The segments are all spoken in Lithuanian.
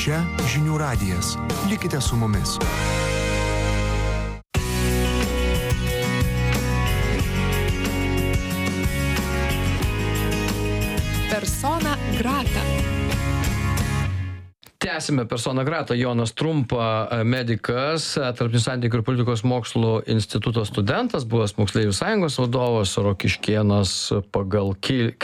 Čia Žinių radijas. Likite su mumis. Persona grata. Tęsime persona grata. Jonas Trumpa, medikas, Tarptautinių santykių ir politikos mokslų instituto studentas, buvęs Moksleivių sąjungos vadovas, Rokiškėnas pagal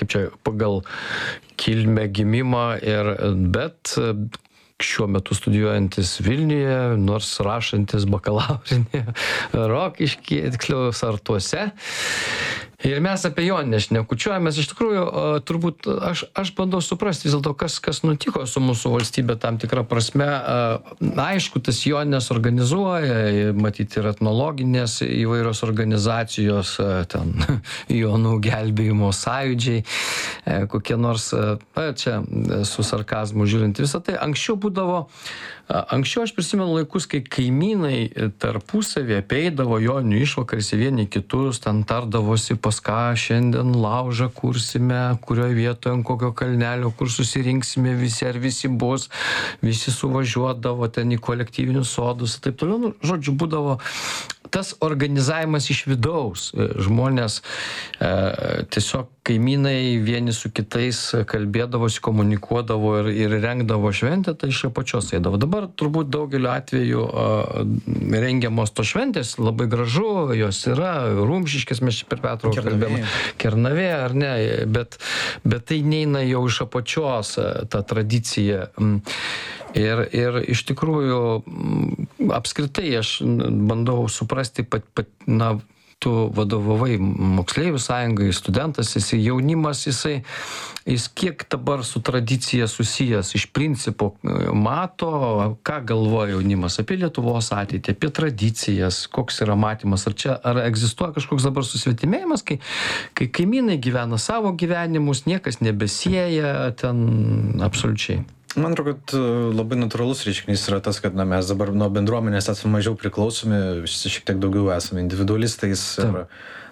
kilmę gimimą, bet šiuo metu studijuojantis Vilniuje, nors rašantis bakalaurinį Rokiškyje, tiksliau Sartuose. Ir mes apie Jonines šnekučiuojamės. Iš tikrųjų, turbūt aš bandau suprasti vis dėlto, kas nutiko su mūsų valstybė tam tikrą prasme. Aišku, tas Jonines organizuoja, matyti ir etnologinės įvairios organizacijos, ten Jonų gelbėjimo sąjūdžiai, kokie nors, čia su sarkazmu žiūrint visą tai. Anksčiau aš prisimenu laikus, kai kaimynai tarpusavį apeidavo Joninių išvakarėse vieni kitus, ten tardavosi, pas ką šiandien laužą kursime, kurioje vietoje, ant kokio kalnelio, kur susirinksime visi, ar visi bus, visi suvažiuodavo ten į kolektyvinius sodus, taip toliau. Nu, žodžiu, būdavo tas organizavimas iš vidaus. Žmonės tiesiog kaimynai vieni su kitais kalbėdavosi, komunikuodavo ir rengdavo šventę, tai iš apačios eidavo. Dabar turbūt daugeliu atveju rengiamos tos šventės, labai gražu, jos yra, Rumšiškės mes čia per pertrauką kalbėjome, Kernavė ar ne, bet tai neina jau iš apačios ta tradicija. Ir iš tikrųjų apskritai aš bandau suprasti, tu vadovavai Moksleivių sąjungai, studentas, jaunimas, jis kiek dabar su tradicija susijęs, iš principo mato, ką galvoja jaunimas apie Lietuvos ateitį, apie tradicijas, koks yra matymas, ar egzistuoja kažkoks dabar susvetimėjimas, kai kaimynai gyvena savo gyvenimus, niekas nebesieja ten absoliučiai. Man atrodo, kad labai natūralus reiškinys yra tas, kad mes dabar nuo bendruomenės esame mažiau priklausomi, šiek tiek daugiau esame individualistais ir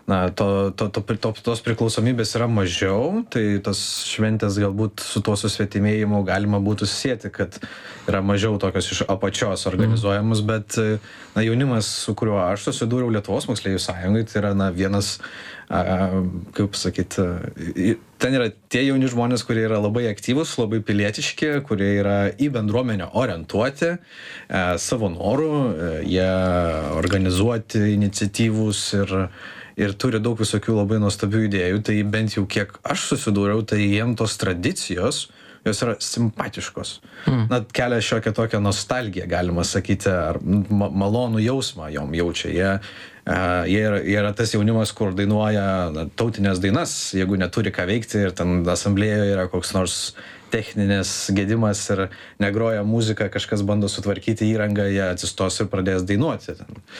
tos priklausomybės yra mažiau, tai tos šventės galbūt su tuo susvetimėjimu galima būtų susėti, kad yra mažiau tokios iš apačios organizuojamos, bet jaunimas, su kuriuo aš susidūriau Lietuvos Moksleivių sąjungai, tai yra vienas, kaip pasakyti, ten yra tie jauni žmonės, kurie yra labai aktyvūs, labai pilietiški, kurie yra į bendruomenę orientuoti savo norų, jie organizuoti, iniciatyvūs ir turi daug visokių labai nuostabių idėjų, tai bent jau kiek aš susidūriau, tai jiem tos tradicijos, jos yra simpatiškos. Kelia šiokią tokią nostalgiją, galima sakyti, ar malonų jausmą jom jaučia. Jie yra tas jaunimas, kur dainuoja tautinės dainas, jeigu neturi ką veikti ir ten asamblėjoje yra koks nors techninės gedimas ir negroja muzika, kažkas bando sutvarkyti įrangą, jie atsistos ir pradės dainuoti.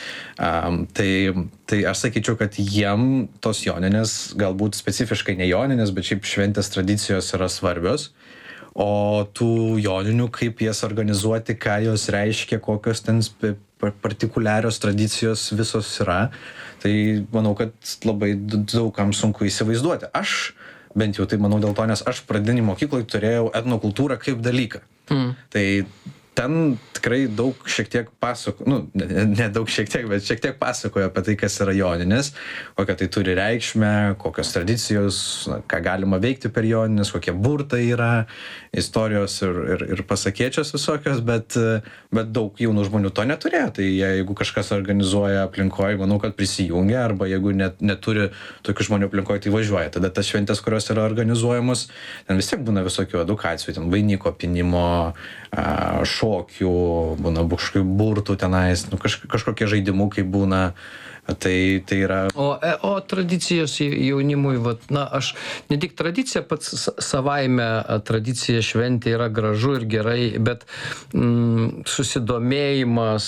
Tai aš sakyčiau, kad jiem tos joninės, galbūt specifiškai ne joninės, bet šiaip šventės tradicijos yra svarbios. O tų joninių, kaip jas organizuoti, ką jos reiškia, kokios ten partikuliarios tradicijos visos yra, tai manau, kad labai daugam sunku įsivaizduoti. Aš bent jau tai manau dėl to, nes aš pradinį mokykloj turėjau etnokultūrą kaip dalyką. Tai ten tikrai daug šiek tiek pasakojo, ne daug šiek tiek, bet šiek tiek pasakojo apie tai, kas yra joninės, kokią tai turi reikšmę, kokios tradicijos, ką galima veikti per joninės, kokie burtai yra, istorijos ir pasakėčios visokios, bet daug jaunų žmonių to neturėjo. Tai jeigu kažkas organizuoja aplinkoje, manau, kad prisijungia, arba jeigu neturi tokių žmonių aplinkoje, tai važiuoja. Tada tas šventės, kurios yra organizuojamos, ten vis tiek būna visokių edukacijų, ten vainiko pinimo, šokių, būna kažkokių burtų tenais, kažkokie žaidimukai būna. Tai yra... O tradicijos jaunimui, aš ne tik tradicija, pats savaime tradicija šventė yra gražu ir gerai, bet susidomėjimas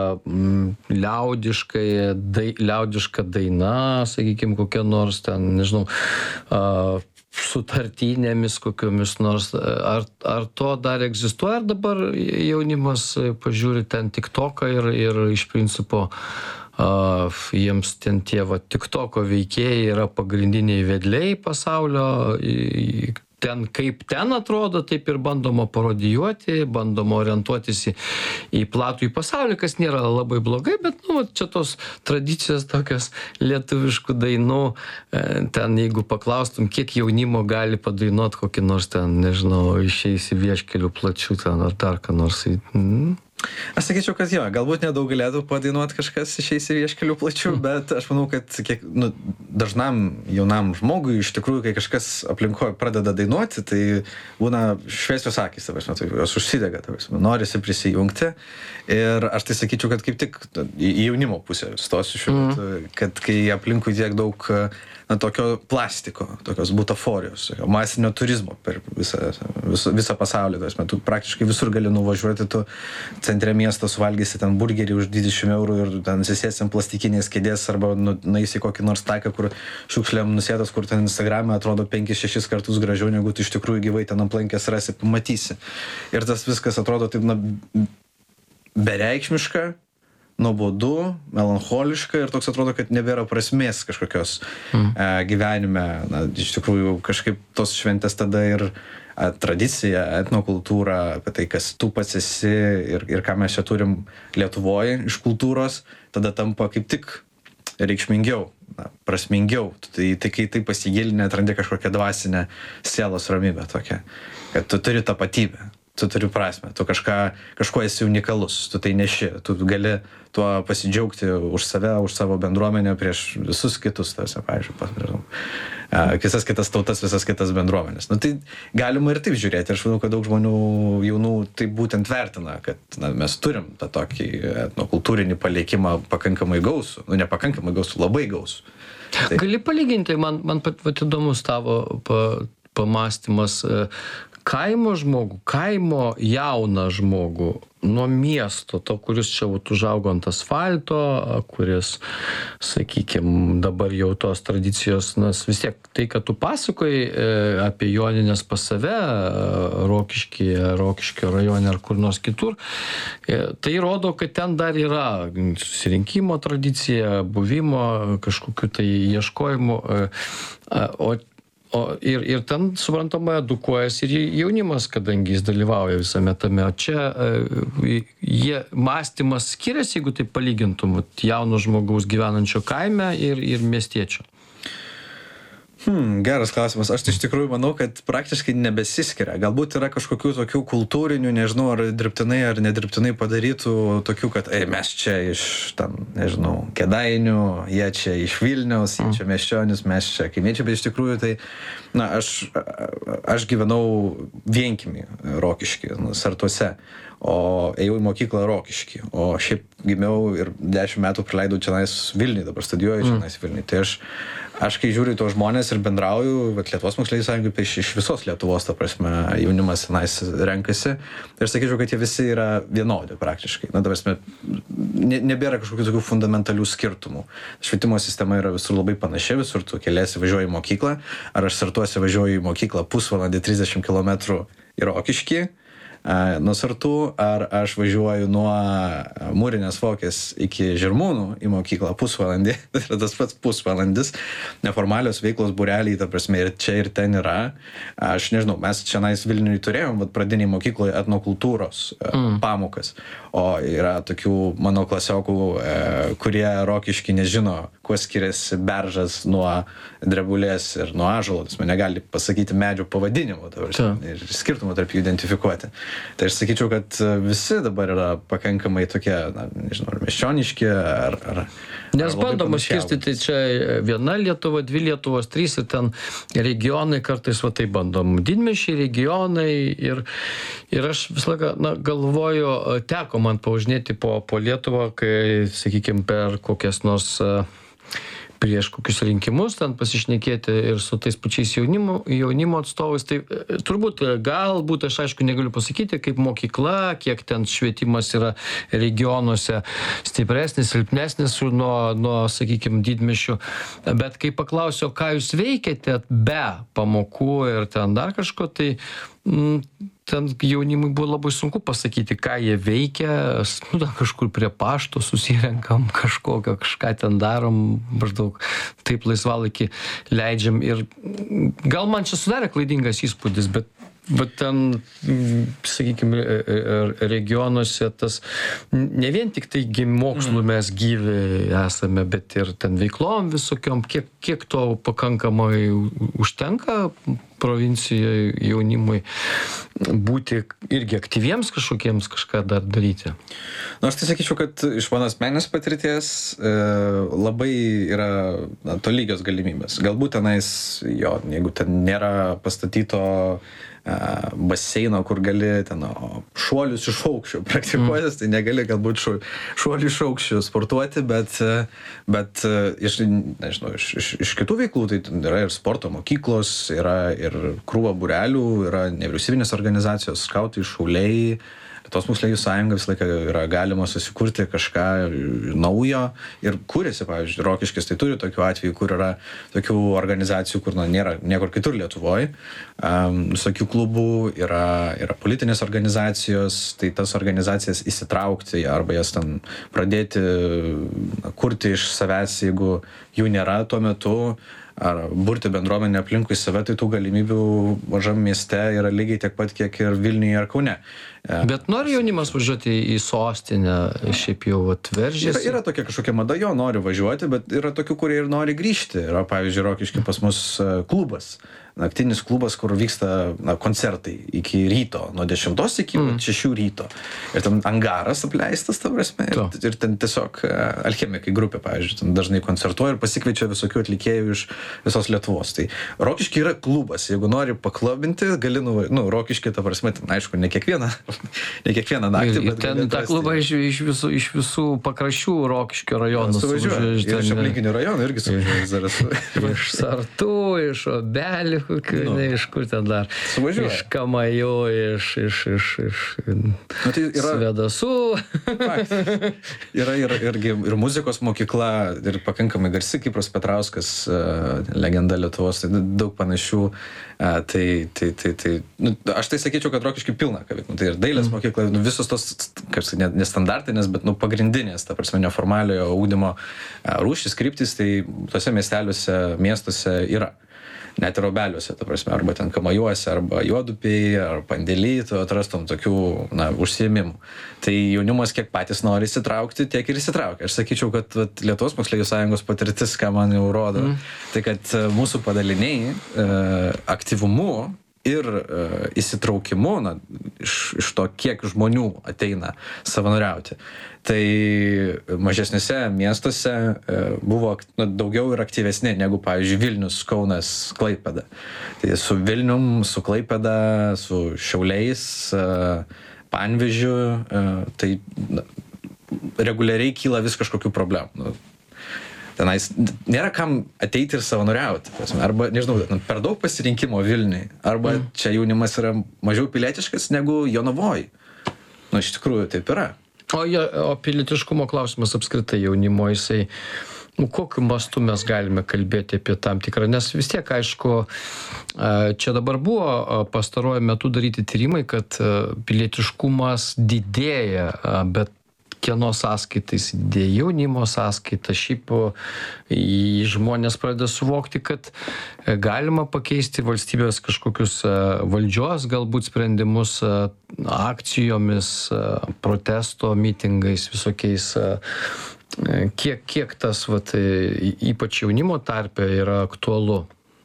liaudiška daina, sakykime, kokia nors ten, nežinau, sutartinėmis kokiomis nors, ar to dar egzistuoja, ar dabar jaunimas pažiūri ten TikToką ir iš principo jiems ten tie TikToko veikėjai yra pagrindiniai vedliai pasaulio, ten kaip ten atrodo, taip ir bandoma parodijuoti, bandoma orientuotis į platų į pasaulį, kas nėra labai blogai, bet čia tos tradicijos tokios lietuviškų dainų, ten jeigu paklaustum, kiek jaunimo gali padainuoti kokį nors ten, nežinau, išeisi vieškelių plačių ten ar dar ką nors. Aš sakyčiau, kad jo, galbūt nedaug galėtų padainuoti kažkas išeis į vieškelių plačių, bet aš manau, kad dažnam jaunam žmogui iš tikrųjų, kai kažkas aplinkoje pradeda dainuoti, tai būna šviesios akys, tai jos užsidega, norisi prisijungti. Ir aš tai sakyčiau, kad kaip tik į jaunimo pusę stosiu šiuo metu, kad kai aplinkui tiek daug tokio plastiko, tokios butaforijos, masinio turizmo per visą pasaulį. Tu praktiškai visur gali nuvažiuoti, tu centre miesto suvalgysi ten burgerį už 20 eurų ir ten sėsi ant plastikinės kėdės arba nueisi kokį nors taką, kur šiukšlėm nusėtas, kur ten Instagram'e atrodo 5-6 kartus gražiau, negu tu iš tikrųjų gyvai ten aplankęs rasi, pamatysi. Ir tas viskas atrodo taip bereikšmiška, nuobodu, melancholiška ir toks atrodo, kad nebėra prasmės kažkokios gyvenime. Iš tikrųjų, kažkaip tos šventės tada ir tradicija, etnokultūra, apie tai, kas tu pats esi ir ką mes čia turim Lietuvoje iš kultūros, tada tampa kaip tik reikšmingiau, prasmingiau. Tai kai tai pasigilinę, atrandi kažkokią dvasinę sielos ramybę tokią, kad tu turi tapatybę. Tu turi prasmę, tu kažkuo esi unikalus, tu tai neši, tu gali tuo pasidžiaugti už save, už savo bendruomenę prieš visus kitus, pavyzdžiui, visas kitas tautas, visas kitas bendruomenės. Tai galima ir taip žiūrėti, aš manau, kad daug žmonių jaunų taip būtent vertina, kad mes turim tą tokį etnokultūrinį palikimą pakankamai gausų, nepakankamai gausų, labai gausų. Gali palyginti, man pat įdomus tavo pamąstymas, kaimo žmogų, kaimo jauną žmogų nuo miesto, to, kuris čia užaugo ant asfalto, kuris, sakykime, dabar jau tos tradicijos, nes vis tiek tai, kad tu pasakoji apie Jonines pas save, Rokiškio rajone ar kur nors kitur, tai rodo, kad ten dar yra susirinkimo tradicija, buvimo, kažkokiu tai ieškojimu, ir ten, suprantama, edukuojas ir jaunimas, kadangi jis dalyvauja visame tame. O čia mąstymas skiriasi, jeigu tai palygintum jauno žmogaus gyvenančio kaime ir miestiečio. Geras klausimas. Aš iš tikrųjų manau, kad praktiškai nebesiskiria. Galbūt yra kažkokių tokių kultūrinių, nežinau, ar dirbtinai ar nedirbtinai padarytų tokių, kad mes čia iš, nežinau, Kėdainių, jie čia iš Vilniaus, jie čia miesčionis, mes čia kaimiečiai, bet iš tikrųjų tai, aš gyvenau Vienkiemy, Rokišky, Sartuose, o ėjau į mokyklą Rokišky, o šiaip gimiau ir 10 metų praleidau čionais Vilniuj, dabar studijuoju čionais Vilniuj. Tai aš kai žiūriu į tuos žmonės ir bendrauju, Lietuvos moksleivių sąjungai, tai iš visos Lietuvos, ta prasme, jaunimas tenais renkasi. Ir sakyčiau, kad jie visi yra vienodi praktiškai. Ta prasme, nebėra kažkokių tokių fundamentalių skirtumų. Švietimo sistema yra visur labai panaši, visur tu keliesi važiuoji į mokyklą, ar aš Sartuose važiuoju į mokyklą pusvalandį 30 km į Rokiškį, nuo Sartų, ar aš važiuoju nuo Mūrinės Vokės iki Žirmūnų į mokyklą pusvalandį, tai yra tas pats pusvalandis, neformalios veiklos būreliai, ta prasme, ir čia ir ten yra. Aš nežinau, mes čianais Vilniuj turėjom pradiniai mokykloje etnokultūros pamokas, o yra tokių mano klasiokų, kurie Rokišky nežino, kuo skiriasi beržas nuo drebulės ir nuo ąžuolo, tas man negali pasakyti medžių pavadinimo, ir skirtumą tarp jų identifikuoti. Tai aš sakyčiau, kad visi dabar yra pakankamai tokie, nežinau, ar miesčioniški, ar nes bandoma skirstyti čia viena Lietuva, 2 Lietuvos, 3 ir ten regionai kartais va tai bandom. Didmiesčiai, regionai ir aš visą laiką galvoju, teko man pavažinėti po Lietuvą, kai, sakykime, per kokias nors prieš kokius rinkimus ten pasišnekėti ir su tais pačiais jaunimo atstovais. Tai turbūt, galbūt, aš aišku negaliu pasakyti, kaip mokykla, kiek ten švietimas yra regionuose stipresnis, silpnesnis nuo sakykime, didmiesčių. Bet kai paklausiau, ką jūs veikiate be pamokų ir ten dar kažko, tai ten jaunimui buvo labai sunku pasakyti, ką jie veikia, nu, ten kažkur prie pašto susirenkam kažką ten darom, maždaug taip laisvalaikį leidžiam ir gal man čia sudarė klaidingas įspūdis, bet ten, sakykime, regionuose tas, ne vien tik tai mokslų mes gyvi esame, bet ir ten veiklom visokiom, kiek to pakankamai užtenka provincijoje jaunimui būti irgi aktyviems kažkokiems kažką dar daryti? Nu, aš tai sakyčiau, kad iš mano asmeninės patirties labai yra tolygios galimybės. Galbūt tenais, jeigu ten nėra pastatyto baseino, kur gali ten šuolius iš aukščių praktikuotis, tai negali galbūt šuolių iš aukščių sportuoti, bet iš kitų veiklų, tai yra ir sporto mokyklos, yra ir krūva būrelių, yra nevyriausybinės organizacijos, skautai, šauliai. Lietuvos moksleivių sąjunga visą laiką yra galima susikurti kažką naujo ir kūrėsi, pavyzdžiui, Rokiškis tai turi tokių atvejų, kur yra tokių organizacijų, kur nėra niekur kitur Lietuvoje, visokių klubų, yra politinės organizacijos, tai tas organizacijas įsitraukti arba jas ten pradėti kurti iš savęs, jeigu jų nėra tuo metu, ar burti bendruomenę aplinkui save, tai tų galimybių mažam mieste yra lygiai tiek pat, kiek ir Vilniuje ar Kaune. Bet nori jaunimas važiuoti į sostinę, šiaip jau atveržėsi? Yra tokia kažkokia mada, nori važiuoti, bet yra tokių, kurie ir nori grįžti. Yra, pavyzdžiui, Rokišky pas mus klubas, naktinis klubas, kur vyksta koncertai iki ryto, nuo 10 iki 6 ryto. Ir ten angaras apleistas, ta prasme, ir ten tiesiog alchemikai grupė, pavyzdžiui, ten dažnai koncertuoja ir pasikviečia visokių atlikėjų iš visos Lietuvos. Tai Rokišky yra klubas, jeigu nori paklubinti, gali Rokišky, ta prasme, ten, aišku, ne kiekvieną naktį, bet ten tą klubą iš visų pakraščių Rokiškio rajonų suvažiuoja. Ir iš aplinkinių rajonų irgi suvažiuoja. Iš Sartų, iš Obelių, iš kur ten dar. Suvažiuoja. Iš Kamajų, iš Svedasų. Yra ir muzikos mokykla, ir pakankamai garsi Kipras Petrauskas, legenda Lietuvos, tai daug panašių. Aš tai sakyčiau, kad Rokišky pilna ką veikia. Tai ir dailės mokykla, visos tos, nestandartinės, bet pagrindinės, ta prasme, neformaliojo ugdymo rūšis, kryptis, tai tose miesteliuose, miestuose yra. Net ir Obeliuose, ta prasme, arba ten Kamajuose, arba Juodupėje, ar Pandėly, tu atrastum tokių, užsiėmimų. Tai jaunimas kiek patys nori įsitraukti, tiek ir įsitraukia. Aš sakyčiau, kad Lietuvos moksleivių sąjungos patirtis, ką man jau rodo, tai kad mūsų padaliniai aktyvumu ir įsitraukimu, iš to, kiek žmonių ateina savanoriauti. Tai mažesniuose miestuose buvo daugiau ir aktyvesni negu, pavyzdžiui, Vilnius, Kaunas, Klaipėda. Tai su Vilnium, su Klaipėda, su Šiauliais, Panevėžiu, tai reguliariai kyla vis kažkokių problemų. Tenais nėra kam ateiti ir savanoriauti. Arba, nežinau, per daug pasirinkimo Vilniui. Arba čia jaunimas yra mažiau pilietiškas negu Jonavoj. Iš tikrųjų taip yra. O pilietiškumo klausimas apskritai jaunimo, jisai, kokiu mastu mes galime kalbėti apie tam tikrą, nes vis tiek, aišku, čia dabar buvo pastaruoju metu daryti tyrimai, kad pilietiškumas didėja, bet kieno sąskaitais didėja, jaunimo sąskaita, šiaip žmonės pradeda suvokti, kad galima pakeisti valstybės kažkokius valdžios galbūt sprendimus akcijomis, protesto mitingais, visokiais. Kiek tas, ypač jaunimo tarpe, yra aktualu?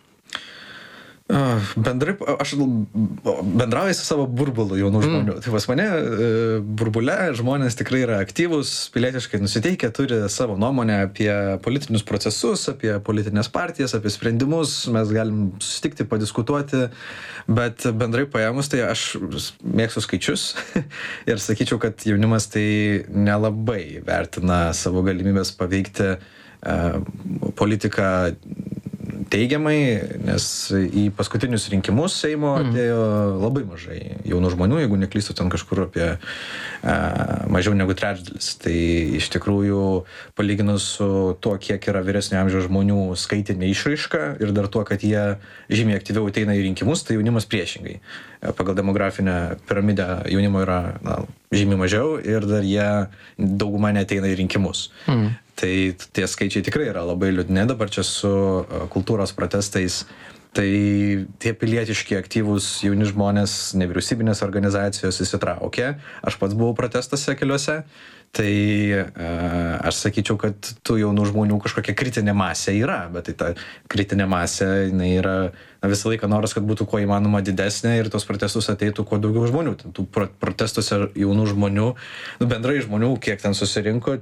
Bendrai, aš bendrauju su savo burbulu jaunų žmonių. Tai pas mane burbule žmonės tikrai yra aktyvūs, pilietiškai nusiteikę, turi savo nuomonę apie politinius procesus, apie politinės partijas, apie sprendimus, mes galim susitikti, padiskutuoti, bet bendrai paėmus, tai aš mėgstu skaičius ir sakyčiau, kad jaunimas tai nelabai vertina savo galimybės paveikti politiką teigiamai, nes į paskutinius rinkimus Seimo atėjo labai mažai jaunų žmonių, jeigu neklystu ten kažkur apie mažiau negu trečdalis. Tai iš tikrųjų, palyginus su tuo, kiek yra vyresnio amžiaus žmonių skaitinė išraiška ir dar tuo, kad jie žymiai aktyviau ateina į rinkimus, tai jaunimas priešingai. Pagal demografinę piramidę jaunimo yra žymiai mažiau ir dar jie dauguma neateina į rinkimus. Tai tie skaičiai tikrai yra labai liūdni dabar čia su kultūros protestais. Tai tie pilietiški aktyvūs jauni žmonės, nevyriausybinės organizacijos įsitraukė. Aš pats buvau protestuose keliuose. Tai aš sakyčiau, kad tų jaunų žmonių kažkokia kritinė masė yra, bet tai ta kritinė masė, jinai yra visą laiką noras, kad būtų kuo įmanoma didesnė ir tos protestus ateitų kuo daugiau žmonių. Tų protestuose jaunų žmonių, bendrai žmonių, kiek ten susirinko,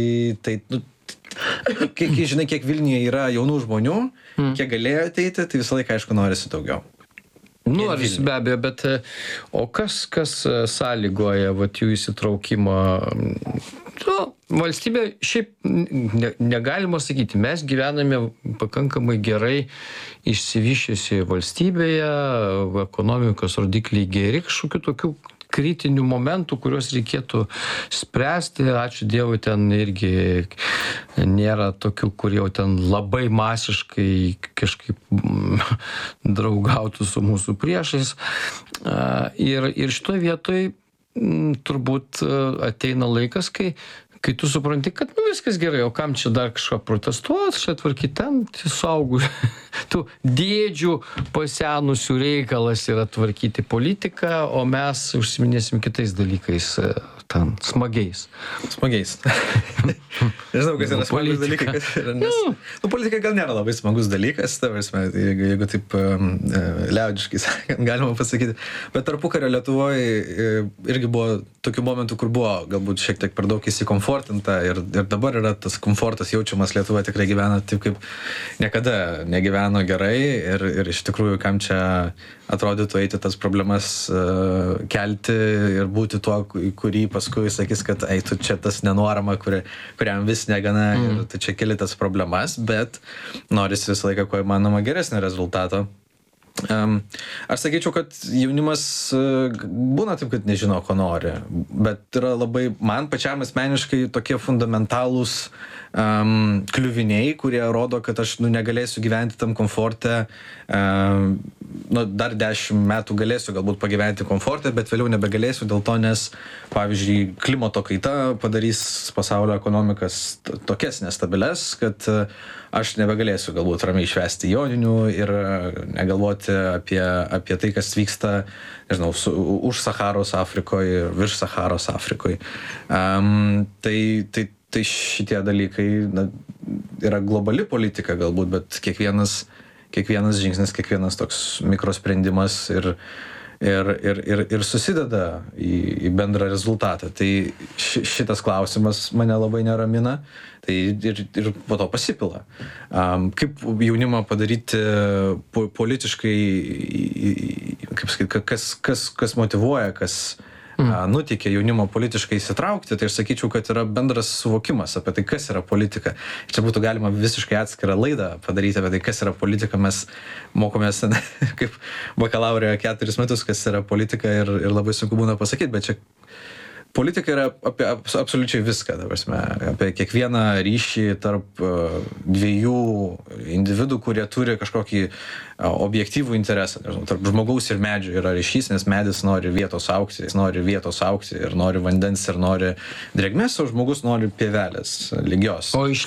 žinai, kiek Vilniuje yra jaunų žmonių, kiek galėjo ateiti, tai visą laiką, aišku, norisi daugiau. Norisi be abejo, bet o kas sąlygoja jų įsitraukimą? Valstybė, šiaip negalima sakyti, mes gyvename pakankamai gerai išsivyščiusioje valstybėje, ekonomikos rodikliai geri, kažkokių tokių kritinių momentų, kuriuos reikėtų spręsti. Ačiū Dievui, ten irgi nėra tokių, kur jau ten labai masiškai kažkaip draugautų su mūsų priešais. Ir šitoje vietoje turbūt ateina laikas, kai tu supranti, kad viskas gerai, o kam čia dar kažką protestuoti, čia tvarkyti ten, suaugų, tų dėdžių pasenusių reikalas yra tvarkyti politiką, o mes užsiminėsim kitais dalykais, ten, smagiais. Smagiais. Nežinau, kas yra smagus dalykas. Politika gal nėra labai smagus dalykas, jeigu taip liaudiškai sakant, galima pasakyti. Bet tarpukario Lietuvoje irgi buvo tokių momentų, kur buvo galbūt šiek tiek per daug įsikomfortinta ir dabar yra tas komfortas jaučiamas. Lietuva tikrai gyvena taip, kaip niekada negyveno gerai ir iš tikrųjų, kam čia atrodytų eiti tas problemas kelti ir būti tuo, kurį paskui sakys, kad tu čia tas nenorama, kuriam vis negana ir tu čia keli tas problemas, bet norisi visą laiką kuo įmanoma geresnio rezultato. Aš sakyčiau, kad jaunimas būna taip, kad nežino, ko nori, bet yra labai, man pačiam asmeniškai tokie fundamentalūs kliuviniai, kurie rodo, kad aš negalėsiu gyventi tam komforte, dar 10 metų galėsiu galbūt pagyventi komforte, bet vėliau nebegalėsiu dėl to, nes, pavyzdžiui, klimato kaita padarys pasaulio ekonomikas tokias nestabiles, kad aš nebegalėsiu galbūt ramiai švęsti joninių ir negalvoti apie tai, kas vyksta, nežinau, už Saharos Afrikoje ir virš Saharos Afrikoje. Tai šitie dalykai yra globali politika galbūt, bet kiekvienas žingsnis, kiekvienas toks mikrosprendimas ir susideda į bendrą rezultatą. Tai šitas klausimas mane labai neramina, tai ir po to pasipila. Kaip jaunimą padaryti politiškai, kaip sakyti, kas motyvuoja, kas nutikė jaunimo politiškai įsitraukti, tai aš sakyčiau, kad yra bendras suvokimas apie tai, kas yra politika. Čia būtų galima visiškai atskirą laidą padaryti apie tai, kas yra politika. Mes mokomės kaip bakalaurė 4 metus, kas yra politika ir labai sunku būna pasakyti, bet čia politika yra apie absoliučiai viską, apie kiekvieną ryšį tarp dviejų individų, kurie turi kažkokį objektyvų interesą. Nežinau, tarp žmogaus ir medžio yra ryšys, nes medis nori vietos augti, jis nori vietos augti ir nori vandens ir nori drėgmės, o žmogus nori pievelės lygios. O iš